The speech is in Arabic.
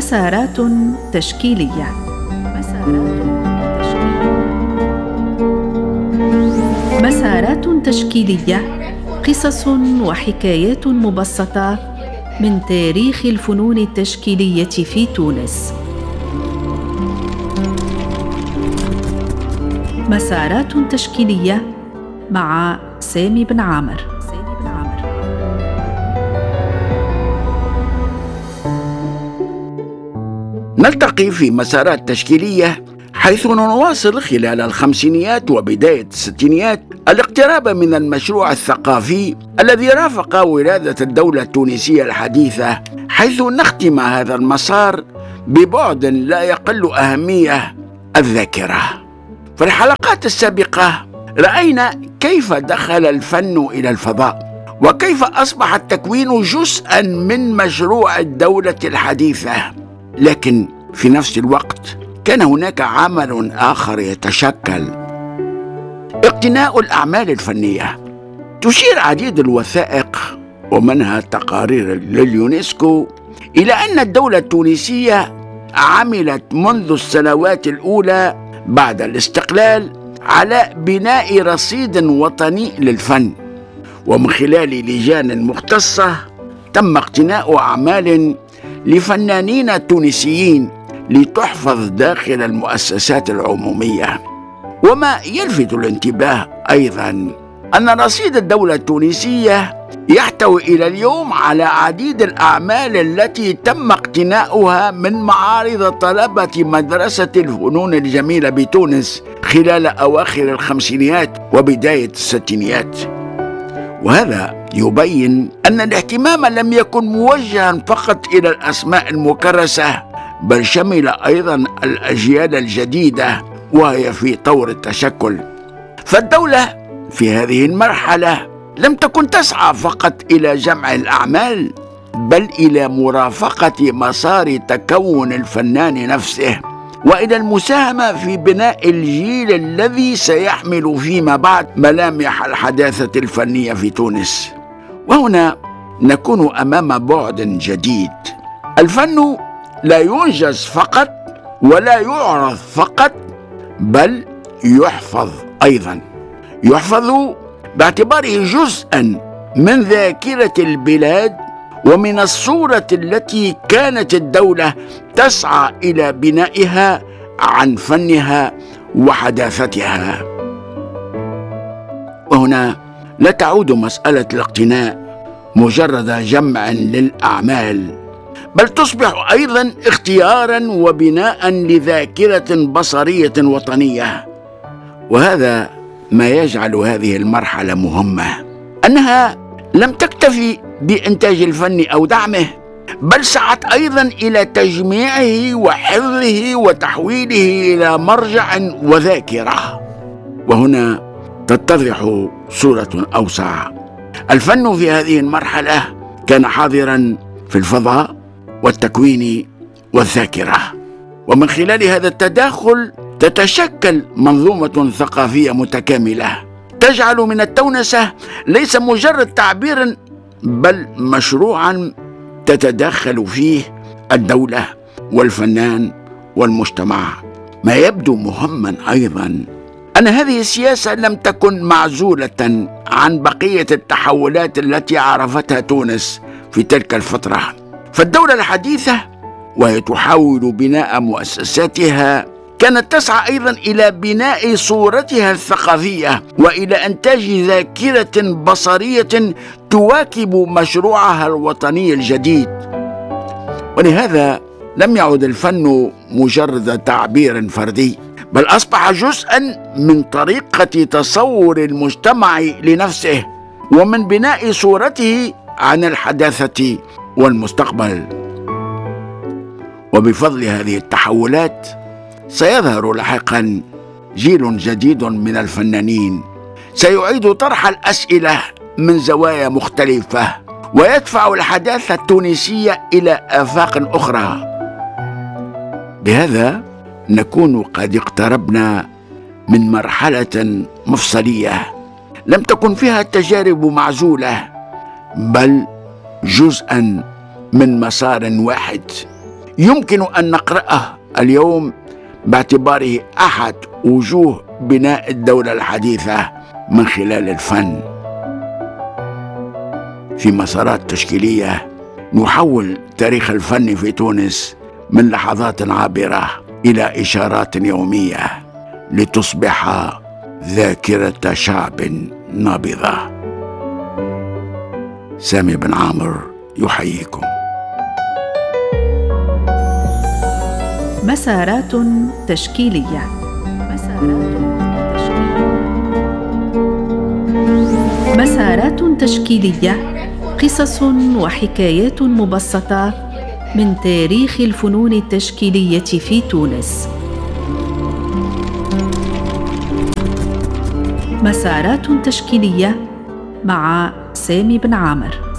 مسارات تشكيلية. مسارات تشكيلية، قصص وحكايات مبسطة من تاريخ الفنون التشكيلية في تونس. مسارات تشكيلية مع سامي بن عامر. نلتقي في مسارات تشكيلية حيث نواصل خلال الخمسينيات وبداية الستينيات الاقتراب من المشروع الثقافي الذي رافق ولادة الدولة التونسية الحديثة، حيث نختم هذا المسار ببعد لا يقل أهمية: الذاكرة. في الحلقات السابقة رأينا كيف دخل الفن إلى الفضاء، وكيف أصبح التكوين جزءاً من مشروع الدولة الحديثة. لكن في نفس الوقت كان هناك عمل آخر يتشكل: اقتناء الأعمال الفنية. تشير عديد الوثائق ومنها تقارير لليونسكو إلى أن الدولة التونسية عملت منذ السنوات الأولى بعد الاستقلال على بناء رصيد وطني للفن، ومن خلال لجان مختصة تم اقتناء أعمال لفنانين تونسيين لتحفظ داخل المؤسسات العمومية. وما يلفت الانتباه أيضا أن رصيد الدولة التونسية يحتوي إلى اليوم على عديد الأعمال التي تم اقتناؤها من معارض طلبة مدرسة الفنون الجميلة بتونس خلال أواخر الخمسينيات وبداية الستينيات. وهذا يبين أن الاهتمام لم يكن موجها فقط إلى الأسماء المكرسة، بل شمل أيضا الأجيال الجديدة وهي في طور التشكل. فالدولة في هذه المرحلة لم تكن تسعى فقط إلى جمع الأعمال، بل إلى مرافقة مسار تكون الفنان نفسه، وإلى المساهمة في بناء الجيل الذي سيحمل فيما بعد ملامح الحداثة الفنية في تونس. وهنا نكون أمام بعد جديد: الفن لا ينجز فقط ولا يعرض فقط، بل يحفظ أيضا. يحفظ باعتباره جزءا من ذاكرة البلاد ومن الصورة التي كانت الدولة تسعى إلى بنائها عن فنها وحداثتها. وهنا لا تعود مسألة الاقتناء مجرد جمع للأعمال، بل تصبح أيضا اختيارا وبناء لذاكرة بصرية وطنية. وهذا ما يجعل هذه المرحلة مهمة، أنها لم تكتفي بإنتاج الفن أو دعمه، بل سعت أيضا إلى تجميعه وحفظه وتحويله إلى مرجع وذاكرة. وهنا تتضح صورة أوسع: الفن في هذه المرحلة كان حاضرا في الفضاء والتكوين والذاكرة، ومن خلال هذا التداخل تتشكل منظومة ثقافية متكاملة تجعل من التونسة ليس مجرد تعبيرا، بل مشروعا تتداخل فيه الدولة والفنان والمجتمع. ما يبدو مهما أيضا أن هذه السياسة لم تكن معزولة عن بقية التحولات التي عرفتها تونس في تلك الفترة. فالدولة الحديثة وهي تحاول بناء مؤسساتها كانت تسعى أيضا إلى بناء صورتها الثقافية وإلى إنتاج ذاكرة بصرية تواكب مشروعها الوطني الجديد. ولهذا لم يعد الفن مجرد تعبير فردي، بل أصبح جزءا من طريقة تصور المجتمع لنفسه ومن بناء صورته عن الحداثة والمستقبل. وبفضل هذه التحولات سيظهر لاحقا جيل جديد من الفنانين سيعيد طرح الأسئلة من زوايا مختلفة ويدفع الحداثة التونسية إلى آفاق أخرى. بهذا نكون قد اقتربنا من مرحلة مفصلية لم تكن فيها تجارب معزولة، بل جزءا من مسار واحد يمكن أن نقرأه اليوم باعتباره أحد وجوه بناء الدولة الحديثة من خلال الفن. في مسارات تشكيلية نحول تاريخ الفن في تونس من لحظات عابرة إلى إشارات يومية لتصبح ذاكرة شعب نابضة. سامي بن عامر يحييكم. مسارات تشكيلية. مسارات تشكيلية، قصص وحكايات مبسطة من تاريخ الفنون التشكيلية في تونس. مسارات تشكيلية مع سامي بن عامر.